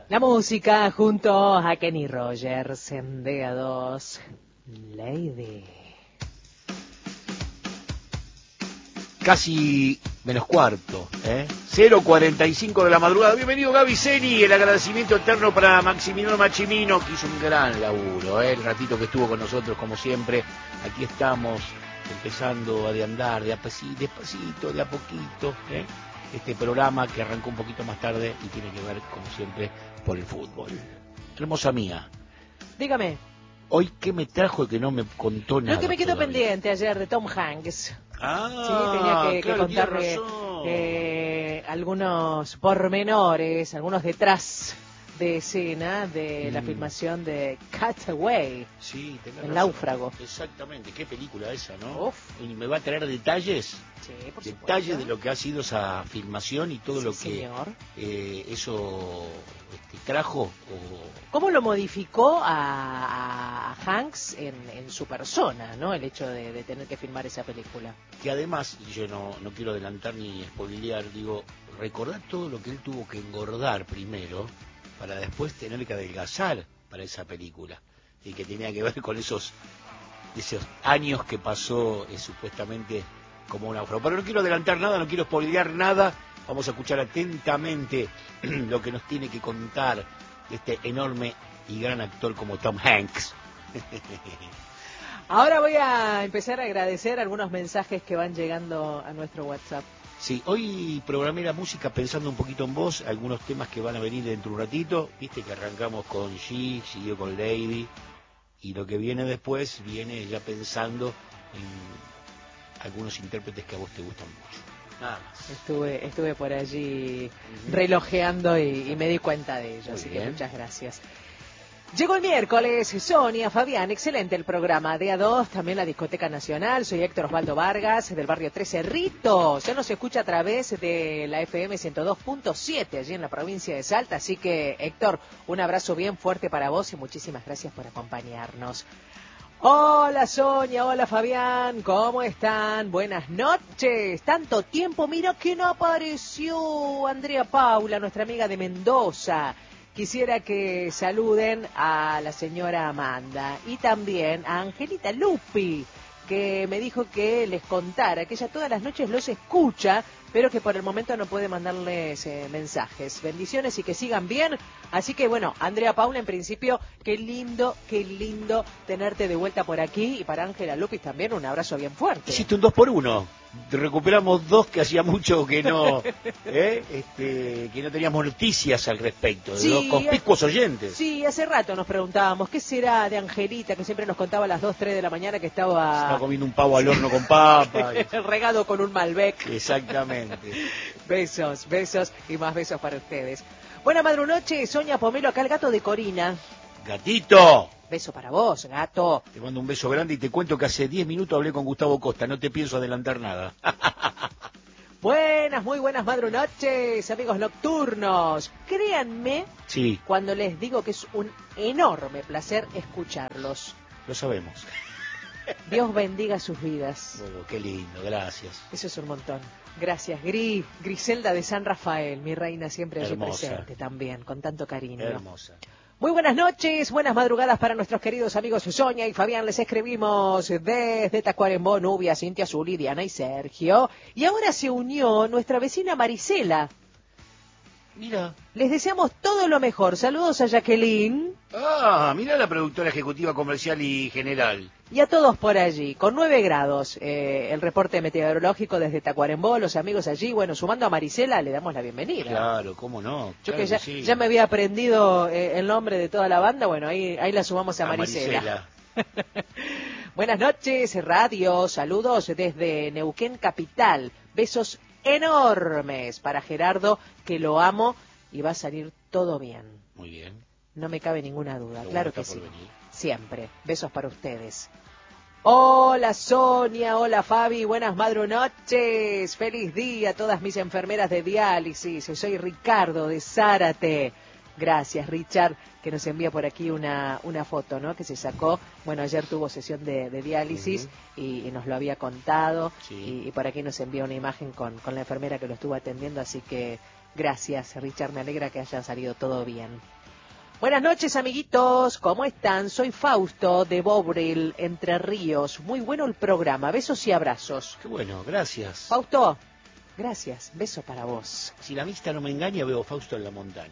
La música junto a Kenny Rogers en DA2, Lady. Casi menos cuarto, 0:45 de la madrugada. Bienvenido Gaby Zeni, el agradecimiento eterno para Maximiliano Machimino, que hizo un gran laburo, el ratito que estuvo con nosotros, como siempre. Aquí estamos, empezando a de andar, despacito, de a poquito, este programa que arrancó un poquito más tarde y tiene que ver, como siempre, por el fútbol. Hermosa mía. Dígame. Hoy, ¿qué me trajo que no me contó nada? Lo que me quedó todavía pendiente ayer de Tom Hanks. Ah, sí, tenía que contarle algunos pormenores, algunos detrás de escena de la filmación de Cutaway, sí, El Náufrago. Exactamente, qué película esa, ¿no? Uf. Y me va a traer detalles, por detalles de lo que ha sido esa filmación y todo lo que señor. Eso trajo. ¿Cómo lo modificó a Hanks en su persona, ¿no? El hecho de tener que filmar esa película. Que además, yo no quiero adelantar ni spoilear, digo, recordar todo lo que él tuvo que engordar primero para después tener que adelgazar para esa película, y que tenía que ver con esos años que pasó supuestamente como un náufrago. Pero no quiero adelantar nada, no quiero spoilear nada. Vamos a escuchar atentamente lo que nos tiene que contar este enorme y gran actor como Tom Hanks. Ahora voy a empezar a agradecer algunos mensajes que van llegando a nuestro WhatsApp. Sí, hoy programé la música pensando un poquito en vos, algunos temas que van a venir dentro de un ratito. Viste que arrancamos con She, siguió con Lady, y lo que viene después viene ya pensando en algunos intérpretes que a vos te gustan mucho. Nada más. Estuve por allí relojeando y me di cuenta de ello, así que muchas gracias. Llegó el miércoles, Sonia, Fabián, excelente el programa de A2, también la Discoteca Nacional. Soy Héctor Osvaldo Vargas, del barrio 13 Cerrito. Ya nos escucha a través de la FM 102.7, allí en la provincia de Salta. Así que, Héctor, un abrazo bien fuerte para vos y muchísimas gracias por acompañarnos. Hola Sonia, hola Fabián, ¿cómo están? Buenas noches. Tanto tiempo, mira que no apareció Andrea Paula, nuestra amiga de Mendoza. Quisiera que saluden a la señora Amanda y también a Angelita Lupi, que me dijo que les contara que ella todas las noches los escucha, pero que por el momento no puede mandarles mensajes. Bendiciones y que sigan bien. Así que bueno, Andrea Paula, en principio, qué lindo tenerte de vuelta por aquí. Y para Ángela Lupis también un abrazo bien fuerte. Hiciste un 2-por-1. Recuperamos dos que hacía mucho que no que no teníamos noticias al respecto, de los conspicuos oyentes. Sí, hace rato nos preguntábamos qué será de Angelita, que siempre nos contaba a las 2, 3 de la mañana que estaba comiendo un pavo al horno con papa regado con un Malbec. Exactamente. Besos y más besos para ustedes. Buena madrunoche, Sonia Pomelo, acá el gato de Corina. ¡Gatito! Beso para vos, gato. Te mando un beso grande y te cuento que hace 10 minutos hablé con Gustavo Costa, no te pienso adelantar nada. Muy buenas madrunoches, amigos nocturnos. Créanme cuando les digo que es un enorme placer escucharlos. Lo sabemos. Dios bendiga sus vidas. Oh, qué lindo, gracias. Eso es un montón. Gracias, Griselda de San Rafael, mi reina siempre allí presente también, con tanto cariño. Hermosa. Muy buenas noches, buenas madrugadas para nuestros queridos amigos Sonia y Fabián. Les escribimos desde Tacuarembó, Nubia, Cintia, Zuli, Diana y Sergio. Y ahora se unió nuestra vecina Marisela. Mira. Les deseamos todo lo mejor. Saludos a Jacqueline. Mira la productora ejecutiva comercial y general. Y a todos por allí, con 9 grados. El reporte meteorológico desde Tacuarembó, los amigos allí. Bueno, sumando a Marisela, le damos la bienvenida. Claro, cómo no. Yo claro que ya me había aprendido el nombre de toda la banda. Bueno, ahí la sumamos a Marisela. Buenas noches, radio. Saludos desde Neuquén Capital. Besos enormes para Gerardo, que lo amo y va a salir todo bien. Muy bien. No me cabe ninguna duda, claro que sí. Siempre. Besos para ustedes. Hola Sonia, hola Fabi, buenas madrunoches. Feliz día a todas mis enfermeras de diálisis. Soy Ricardo de Zárate. Gracias, Richard, que nos envía por aquí una foto, ¿no? Que se sacó. Bueno, ayer tuvo sesión de diálisis y nos lo había contado. Y por aquí nos envía una imagen con la enfermera que lo estuvo atendiendo. Así que gracias, Richard. Me alegra que haya salido todo bien. Buenas noches, amiguitos. ¿Cómo están? Soy Fausto de Bobril, Entre Ríos. Muy bueno el programa. Besos y abrazos. Qué bueno, gracias. Fausto, gracias. Beso para vos. Si la vista no me engaña, veo Fausto en la montaña.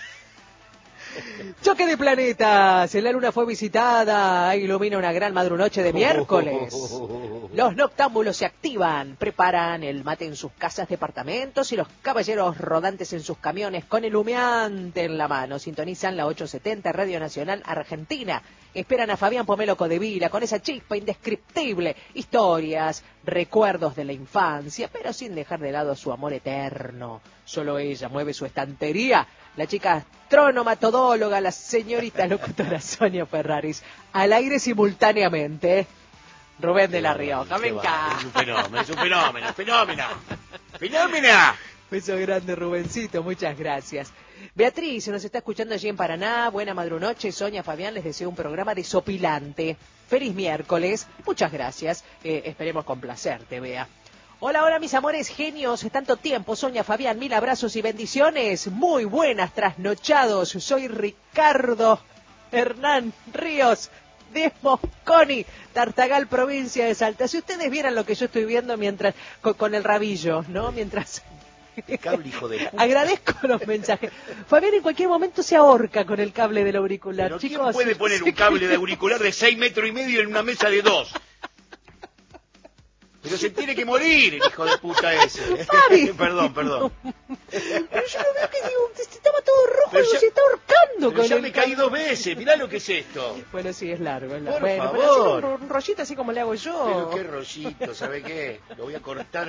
Choque de planetas. La luna fue visitada. Ilumina una gran madrunoche de miércoles. Los noctámbulos se activan. Preparan el mate en sus casas, departamentos y los caballeros rodantes en sus camiones con el humeante en la mano. Sintonizan la 870 Radio Nacional Argentina. Esperan a Fabián Pomelo Codevila con esa chispa indescriptible. Historias, recuerdos de la infancia, pero sin dejar de lado su amor eterno. Solo ella mueve su estantería. La chica astrónoma, todóloga, la señorita locutora Sonia Ferraris. Al aire simultáneamente. Rubén de la Rioja, me encanta. Es un fenómeno. Beso grande, Rubencito, muchas gracias. Beatriz nos está escuchando allí en Paraná. Buena madrunoche. Sonia, Fabián, les deseo un programa desopilante. Feliz miércoles. Muchas gracias. Esperemos complacerte, Bea. Hola, mis amores genios. Tanto tiempo, Sonia, Fabián. Mil abrazos y bendiciones. Muy buenas trasnochados. Soy Ricardo Hernán Ríos de Mosconi, Tartagal, provincia de Salta. Si ustedes vieran lo que yo estoy viendo mientras con el rabillo, ¿no? Mientras... Cable, hijo de puta. Agradezco los mensajes. Fabián en cualquier momento se ahorca con el cable del auricular. Pero chicos, ¿quién puede poner un cable de auricular de 6,5 metros en una mesa de 2? Pero se tiene que morir el hijo de puta ese. Perdón. Pero yo lo veo que digo, estaba todo rojo, Pero y ya- se está ahorcando Pero con ya el me caí cable. 2 veces, mirá lo que es esto. Bueno, sí, es largo. Por Bueno, favor. pero así un rollito así como le hago yo. Pero qué rollito, ¿sabe qué? Lo voy a cortar.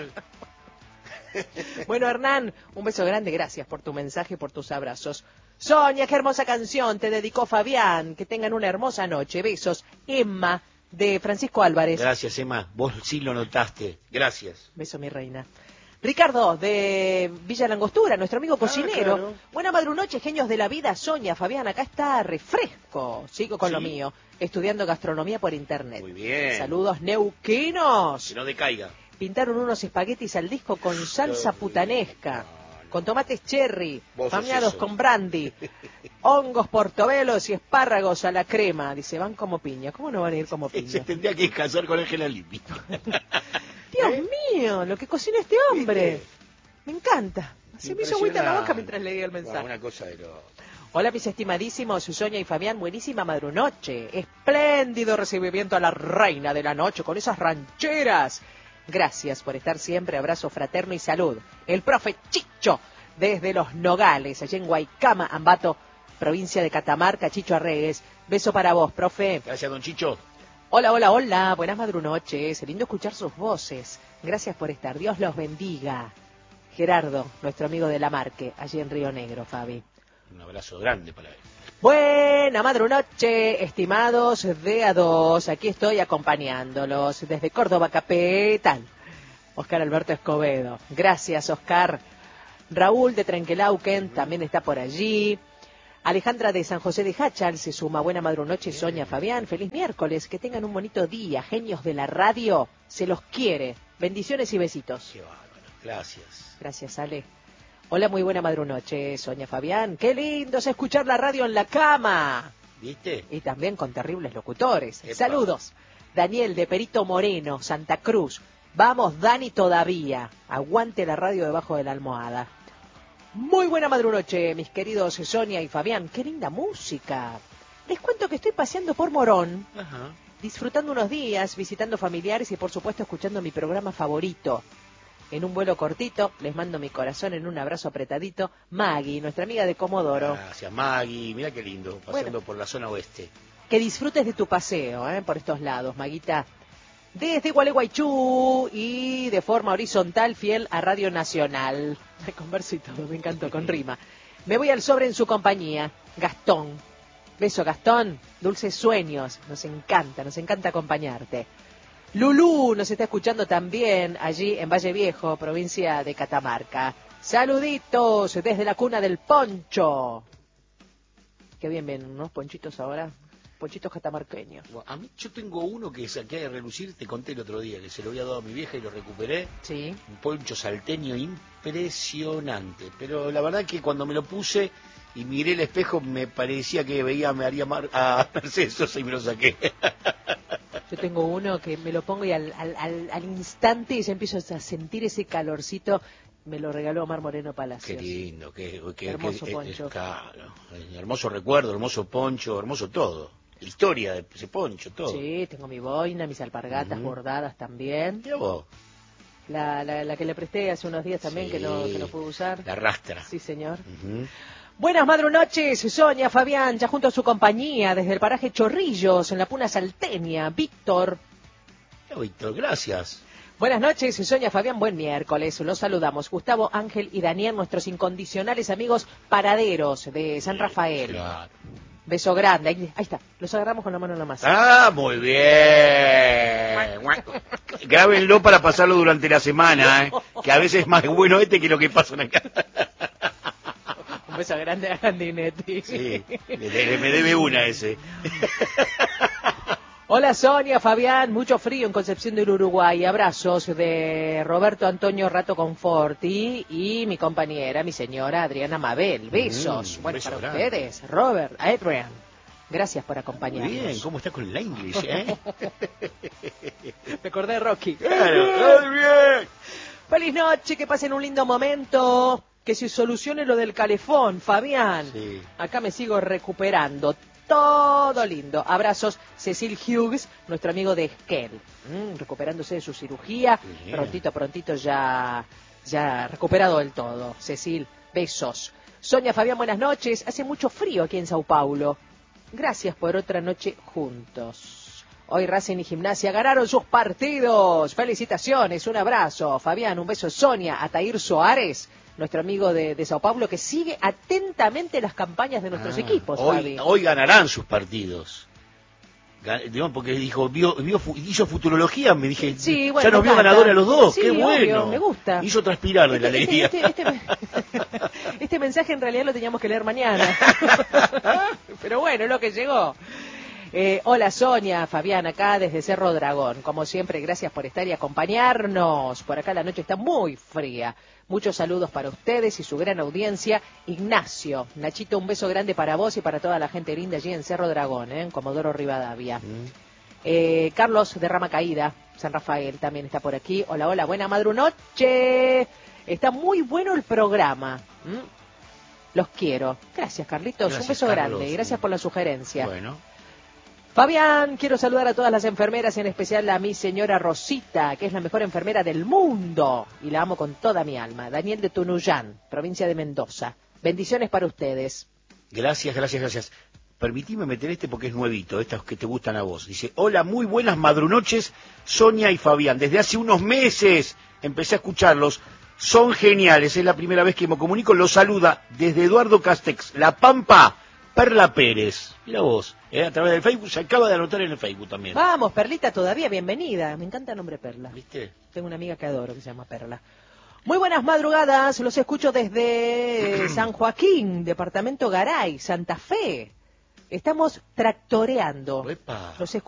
Bueno, Hernán, un beso grande, gracias por tu mensaje y por tus abrazos. Sonia, qué hermosa canción te dedicó Fabián. Que tengan una hermosa noche. Besos. Emma, de Francisco Álvarez. Gracias, Emma. Vos sí lo notaste. Gracias. Beso, mi reina. Ricardo, de Villa Langostura, nuestro amigo cocinero. Claro. Buena madrunoche, genios de la vida. Sonia, Fabián, acá está refresco. Sigo con lo mío, estudiando gastronomía por internet. Muy bien. Saludos, neuquinos. Que no decaiga. Pintaron unos espaguetis al disco con salsa putanesca, con tomates cherry, Vos sos bañados eso. con brandy, hongos portobelos y espárragos a la crema. Dice, van como piña. ¿Cómo no van a ir como Se piña? tendría que casar con Ángela Lippi. Dios mío, lo que cocina este hombre. ¿Viste? Me encanta. Se me hizo agüita en la boca mientras leía el mensaje. Una cosa de lo... Hola, mis estimadísimos Sonia y Fabián, buenísima madrunoche. Espléndido recibimiento a la reina de la noche con esas rancheras. Gracias por estar siempre, abrazo fraterno y salud. El profe Chicho, desde Los Nogales, allá en Guaycama, Ambato, provincia de Catamarca, Chicho Arregues. Beso para vos, profe. Gracias, don Chicho. Hola, buenas madrunoches. Lindo escuchar sus voces. Gracias por estar, Dios los bendiga. Gerardo, nuestro amigo de la Marque, allí en Río Negro, Fabi. Un abrazo grande para él. Buena madrunoche, estimados de A2. Aquí estoy acompañándolos desde Córdoba Capital. Oscar Alberto Escobedo. Gracias, Oscar. Raúl de Trenquelauquen también está por allí. Alejandra de San José de Hachal se suma. Buena madrunoche, Sonia, Fabián. Feliz miércoles. Que tengan un bonito día. Genios de la radio. Se los quiere. Bendiciones y besitos. Qué bárbaro. Gracias. Gracias, Ale. Hola, muy buena madrunoche, Sonia, Fabián. Qué lindo es escuchar la radio en la cama. ¿Viste? Y también con terribles locutores. Epa. Saludos. Daniel de Perito Moreno, Santa Cruz. Vamos, Dani, todavía. Aguante la radio debajo de la almohada. Muy buena madrunoche, mis queridos Sonia y Fabián. Qué linda música. Les cuento que estoy paseando por Morón, Ajá. disfrutando unos días, visitando familiares y por supuesto escuchando mi programa favorito. En un vuelo cortito, les mando mi corazón en un abrazo apretadito. Maggie, nuestra amiga de Comodoro. Gracias, Maggie. Mira qué lindo, paseando Bueno. por la zona oeste. Que disfrutes de tu paseo, por estos lados, Maguita. Desde Gualeguaychú y de forma horizontal, fiel a Radio Nacional. Me converso y todo, me encantó, con rima. Me voy al sobre en su compañía. Gastón. Beso, Gastón. Dulces sueños. Nos encanta acompañarte. Lulú nos está escuchando también allí en Valle Viejo, provincia de Catamarca. Saluditos desde la cuna del poncho. Qué bien, ven unos ponchitos ahora. ponchitos catamarqueños. Bueno, a mí yo tengo uno que saqué a relucir, te conté el otro día, que se lo había dado a mi vieja y lo recuperé. Sí. Un poncho salteño impresionante. Pero la verdad que cuando me lo puse y miré el espejo me parecía que veía a Mercedes Sosa y me lo saqué. Yo tengo uno que me lo pongo y al instante ya empiezo a sentir ese calorcito. Me lo regaló Omar Moreno Palacios. Qué lindo, qué hermoso poncho. Claro, hermoso recuerdo, hermoso poncho, hermoso todo. La historia de ese poncho, todo. Sí, tengo mi boina, mis alpargatas bordadas también. ¿Qué vos? La que le presté hace unos días también, Sí, que no pude usar. La rastra. Sí, señor. Buenas madrunoches, Sonia, Fabián, ya junto a su compañía, desde el paraje Chorrillos, en la Puna Salteña, Víctor. Víctor, gracias. Buenas noches, Sonia, Fabián, buen miércoles. Los saludamos. Gustavo, Ángel y Daniel, nuestros incondicionales amigos paraderos de San Rafael. Claro. Beso grande. Ahí está, los agarramos con la mano en la masa. Ah, muy bien. Grábenlo para pasarlo durante la semana, que a veces es más bueno que lo que pasa acá. Un beso grande a Grandinetti. Sí, me debe una ese. Hola Sonia, Fabián, mucho frío en Concepción del Uruguay. Abrazos de Roberto Antonio Rato Conforti y mi compañera, mi señora Adriana Mabel. Besos. Bueno, beso para grande. ustedes, Robert, Adrian. Gracias por acompañarnos. Muy bien, ¿cómo está con la English, Recordé a Rocky. Claro, muy bien. Feliz noche, que pasen un lindo momento. Que se solucione lo del calefón, Fabián. Sí. Acá me sigo recuperando. Todo lindo. Abrazos, Cecil Hughes, nuestro amigo de Esquel. Recuperándose de su cirugía. Bien. Prontito ya recuperado del todo. Cecil, besos. Sonia, Fabián, buenas noches. Hace mucho frío aquí en Sao Paulo. Gracias por otra noche juntos. Hoy Racing y Gimnasia ganaron sus partidos. Felicitaciones, un abrazo. Fabián, un beso. Sonia, Atair Soares, nuestro amigo de Sao Paulo, que sigue atentamente las campañas de nuestros equipos, Fabi. Hoy ganarán sus partidos. Digamos, porque dijo, hizo futurología, me dije, Sí, bueno, ya nos vio ganadores a los dos, sí, qué obvio, bueno. Me gusta. Me hizo transpirar de la alegría. Este mensaje en realidad lo teníamos que leer mañana. Pero bueno, es lo que llegó. Hola Sonia, Fabián, acá desde Cerro Dragón. Como siempre, gracias por estar y acompañarnos. Por acá la noche está muy fría. Muchos saludos para ustedes y su gran audiencia. Ignacio, Nachito, un beso grande para vos y para toda la gente linda allí en Cerro Dragón, en Comodoro Rivadavia. Carlos de Rama Caída, San Rafael, también está por aquí. Hola, hola, buena madrunoche. Está muy bueno el programa. Los quiero. Gracias, Carlitos. Gracias, un beso Carlos. grande y gracias por la sugerencia. Bueno. Fabián, quiero saludar a todas las enfermeras, en especial a mi señora Rosita, que es la mejor enfermera del mundo, y la amo con toda mi alma. Daniel de Tunuyán, provincia de Mendoza. Bendiciones para ustedes. Gracias. Permitime meter porque es nuevito, estas que te gustan a vos. Dice, hola, muy buenas madrunoches, Sonia y Fabián. Desde hace unos meses empecé a escucharlos. Son geniales, es la primera vez que me comunico. Los saluda desde Eduardo Castex, La Pampa, Perla Pérez. Mira vos, a través del Facebook, se acaba de anotar en el Facebook también. Vamos, Perlita, todavía bienvenida. Me encanta el nombre Perla. ¿Viste? Tengo una amiga que adoro que se llama Perla. Muy buenas madrugadas, los escucho desde San Joaquín, departamento Garay, Santa Fe. Estamos tractoreando. Uepa. Los